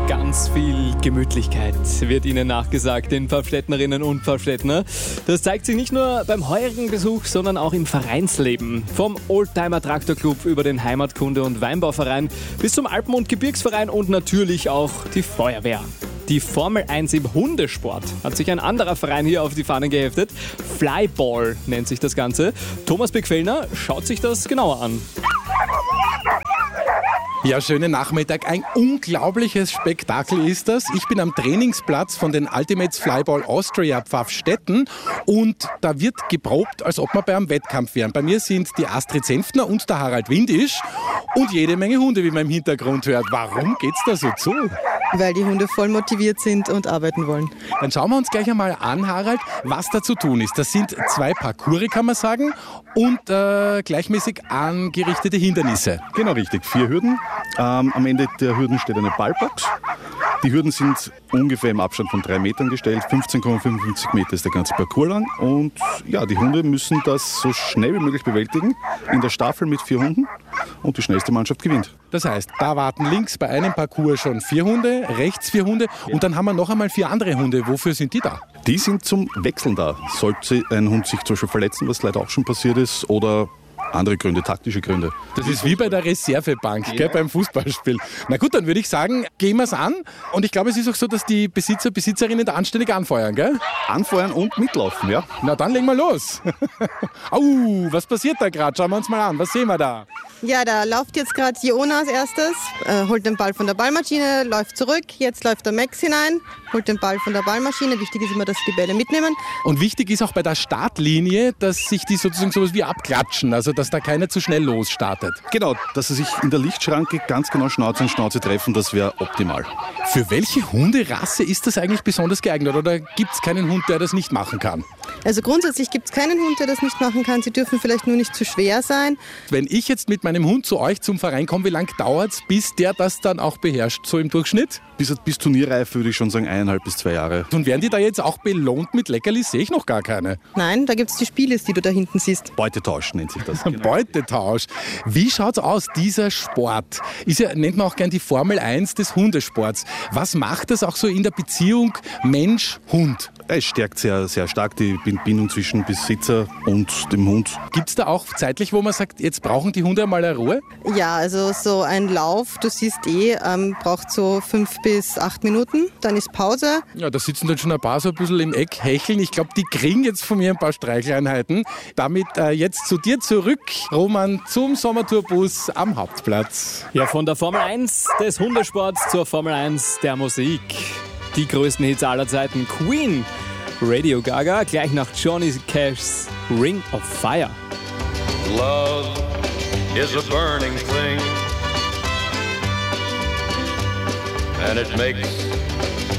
Ganz viel Gemütlichkeit wird Ihnen nachgesagt, den Pfaffstädtnerinnen und Pfaffstädtner. Das zeigt sich nicht nur beim heurigen Besuch, sondern auch im Vereinsleben. Vom Oldtimer Traktorclub über den Heimatkunde- und Weinbauverein bis zum Alpen- und Gebirgsverein und natürlich auch die Feuerwehr. Die Formel 1 im Hundesport hat sich ein anderer Verein hier auf die Fahnen geheftet. Flyball nennt sich das Ganze. Thomas Beckfellner schaut sich das genauer an. Ja, schönen Nachmittag. Ein unglaubliches Spektakel ist das. Ich bin am Trainingsplatz von den Ultimates Flyball Austria Pfaffstätten und da wird geprobt, als ob wir bei einem Wettkampf wären. Bei mir sind die Astrid Senftner und der Harald Windisch und jede Menge Hunde, wie man im Hintergrund hört. Warum geht's da so zu? Weil die Hunde voll motiviert sind und arbeiten wollen. Dann schauen wir uns gleich einmal an, Harald, was da zu tun ist. Das sind 2 Parcours, kann man sagen, und gleichmäßig angerichtete Hindernisse. Genau richtig, 4 Hürden. Am Ende der Hürden steht eine Ballbox. Die Hürden sind ungefähr im Abstand von 3 Metern gestellt. 15,55 Meter ist der ganze Parcours lang. Und ja, die Hunde müssen das so schnell wie möglich bewältigen. In der Staffel mit 4 Hunden. Und die schnellste Mannschaft gewinnt. Das heißt, da warten links bei einem Parcours schon 4 Hunde, rechts 4 Hunde und dann haben wir noch einmal 4 andere Hunde. Wofür sind die da? Die sind zum Wechseln da. Sollte ein Hund sich zum Beispiel verletzen, was leider auch schon passiert ist, oder andere Gründe, taktische Gründe. Das ist wie bei der Reservebank, gell, beim Fußballspiel. Na gut, dann würde ich sagen, gehen wir es an. Und ich glaube, es ist auch so, dass die Besitzer, Besitzerinnen da anständig anfeuern, gell? Anfeuern und mitlaufen, ja. Na dann legen wir los. Au, was passiert da gerade? Schauen wir uns mal an. Was sehen wir da? Ja, da läuft jetzt gerade Jona als erstes, holt den Ball von der Ballmaschine, läuft zurück. Jetzt läuft der Max hinein, holt den Ball von der Ballmaschine. Wichtig ist immer, dass sie die Bälle mitnehmen. Und wichtig ist auch bei der Startlinie, dass sich die sozusagen sowas wie abklatschen, also dass da keiner zu schnell losstartet. Genau, dass sie sich in der Lichtschranke ganz genau Schnauze an Schnauze treffen, das wäre optimal. Für welche Hunderasse ist das eigentlich besonders geeignet oder gibt es keinen Hund, der das nicht machen kann? Also grundsätzlich gibt es keinen Hund, der das nicht machen kann. Sie dürfen vielleicht nur nicht zu schwer sein. Wenn ich jetzt mit meinem Hund zu euch zum Verein komme, wie lange dauert es, bis der das dann auch beherrscht, so im Durchschnitt? Bis Turnierreif würde ich schon sagen 1,5 bis 2 Jahre. Und werden die da jetzt auch belohnt mit Leckerlis? Sehe ich noch gar keine. Nein, da gibt es die Spieles, die du da hinten siehst. Beutetausch nennt sich das. Genau. Beutetausch. Wie schaut's aus, dieser Sport? Nennt man auch gern die Formel 1 des Hundesports. Was macht das auch so in der Beziehung Mensch-Hund? Es stärkt sehr, sehr stark die Bindung zwischen Besitzer und dem Hund. Gibt es da auch zeitlich, wo man sagt, jetzt brauchen die Hunde mal eine Ruhe? Ja, also so ein Lauf, du siehst braucht so 5 bis 8 Minuten, dann ist Pause. Ja, da sitzen dann schon ein paar so ein bisschen im Eck hecheln. Ich glaube, die kriegen jetzt von mir ein paar Streicheleinheiten. Damit jetzt zu dir zurück, Roman, zum Sommertourbus am Hauptplatz. Ja, von der Formel 1 des Hundesports zur Formel 1 der Musik. Die größten Hits aller Zeiten. Queen, Radio Gaga, gleich nach Johnny Cash's Ring of Fire. Love is a burning thing, and it makes